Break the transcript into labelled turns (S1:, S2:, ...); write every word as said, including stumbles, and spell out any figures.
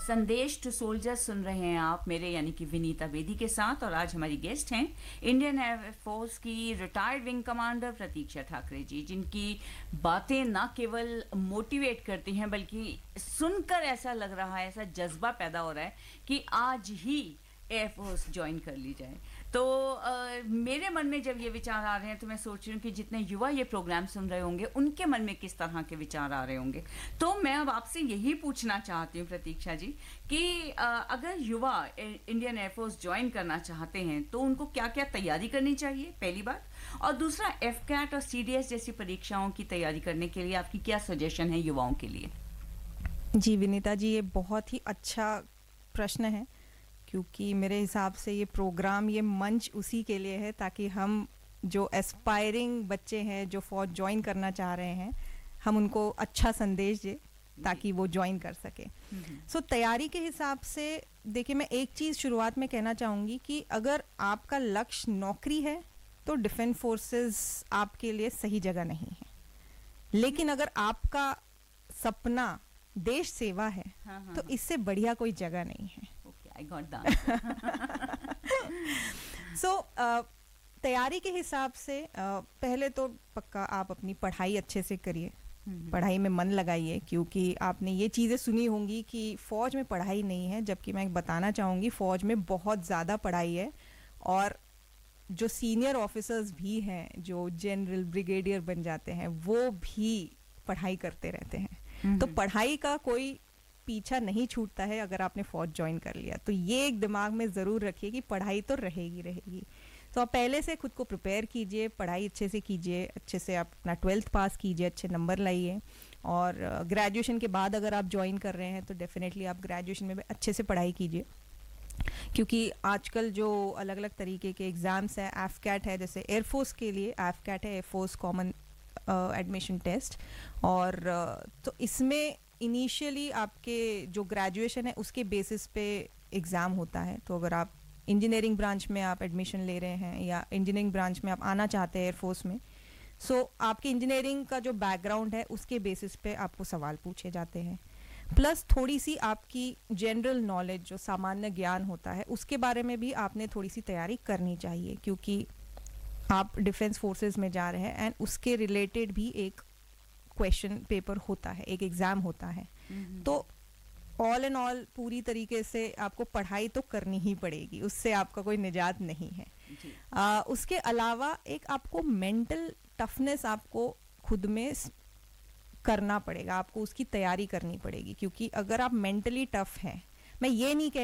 S1: संदेश to soldiers सुन रहे हैं आप मेरे यानी कि विनीता बेदी के साथ, और आज हमारी गेस्ट हैं इंडियन एयरफोर्स की रिटायर्ड विंग कमांडर प्रतीक्षा ठाकरे जी, जिनकी बातें ना केवल मोटिवेट करती हैं बल्कि सुनकर ऐसा लग रहा है, ऐसा जज्बा पैदा हो रहा है कि आज ही एयरफोर्स ज्वाइन कर ली जाए। तो आ, मेरे मन में जब ये विचार आ रहे हैं तो मैं सोच रही हूँ कि जितने युवा ये प्रोग्राम सुन रहे होंगे उनके मन में किस तरह के विचार आ रहे होंगे। तो मैं अब आपसे यही पूछना चाहती हूँ प्रतीक्षा जी कि आ, अगर युवा इंडियन एयरफोर्स ज्वाइन करना चाहते हैं तो उनको क्या क्या तैयारी करनी चाहिए, पहली बात, और दूसरा एफ कैट और सी डी एस जैसी परीक्षाओं की तैयारी करने के लिए आपकी क्या सजेशन है युवाओं के लिए?
S2: जी विनीता जी, ये बहुत ही अच्छा प्रश्न है, क्योंकि मेरे हिसाब से ये प्रोग्राम, ये मंच उसी के लिए है ताकि हम जो एस्पायरिंग बच्चे हैं जो फौज ज्वाइन करना चाह रहे हैं, हम उनको अच्छा संदेश दें ताकि वो ज्वाइन कर सके। सो so, तैयारी के हिसाब से देखिए, मैं एक चीज़ शुरुआत में कहना चाहूँगी कि अगर आपका लक्ष्य नौकरी है तो डिफेंस फोर्सेस आपके लिए सही जगह नहीं है, लेकिन अगर आपका सपना देश सेवा है
S1: हाँ, हाँ,
S2: तो
S1: हाँ.
S2: इससे बढ़िया कोई जगह नहीं है।
S1: I got that.
S2: so, uh, तैयारी के हिसाब से uh, पहले तो पक्का आप अपनी पढ़ाई अच्छे से करिए, पढ़ाई में मन लगाइए, क्योंकि आपने ये चीज़ें सुनी होंगी कि फ़ौज में पढ़ाई नहीं है, जबकि मैं बताना चाहूँगी फ़ौज में बहुत ज़्यादा पढ़ाई है। और जो सीनियर ऑफिसर्स भी हैं, जो जनरल ब्रिगेडियर बन जाते हैं, वो भी पढ़ाई करते रहते हैं। तो पढ़ाई का कोई पीछा नहीं छूटता है अगर आपने फौज ज्वाइन कर लिया। तो ये एक दिमाग में ज़रूर रखिए कि पढ़ाई तो रहेगी रहेगी। तो आप पहले से खुद को प्रिपेयर कीजिए, पढ़ाई अच्छे से कीजिए, अच्छे से आप अपना ट्वेल्थ पास कीजिए, अच्छे नंबर लाइए। और ग्रेजुएशन के बाद अगर आप ज्वाइन कर रहे हैं तो डेफिनेटली आप ग्रेजुएशन में भी अच्छे से पढ़ाई कीजिए, क्योंकि आजकल जो अलग अलग तरीके के एग्ज़ाम्स हैं, एफ कैट है, जैसे एयरफोर्स के लिए एफ कैट है, एयरफोर्स कॉमन एडमिशन टेस्ट, और uh, तो इसमें इनिशियली आपके जो ग्रेजुएशन है उसके बेसिस पे एग्ज़ाम होता है। तो अगर आप इंजीनियरिंग ब्रांच में आप एडमिशन ले रहे हैं या इंजीनियरिंग ब्रांच में आप आना चाहते हैं एयरफोर्स में, सो so, आपके इंजीनियरिंग का जो बैकग्राउंड है उसके बेसिस पे आपको सवाल पूछे जाते हैं। प्लस थोड़ी सी आपकी जनरल नॉलेज, जो सामान्य ज्ञान होता है, उसके बारे में भी आपने थोड़ी सी तैयारी करनी चाहिए, क्योंकि आप डिफेंस फोर्सेस में जा रहे हैं एंड उसके रिलेटेड भी एक क्वेश्चन पेपर होता है, एक एग्ज़ाम होता है। तो ऑल एंड ऑल पूरी तरीके से आपको पढ़ाई तो करनी ही पड़ेगी, उससे आपका कोई निजात नहीं है। आ, उसके अलावा एक आपको मेंटल टफनेस आपको खुद में करना पड़ेगा, आपको उसकी तैयारी करनी पड़ेगी, क्योंकि अगर आप मेंटली टफ हैं, मैं ये नहीं कह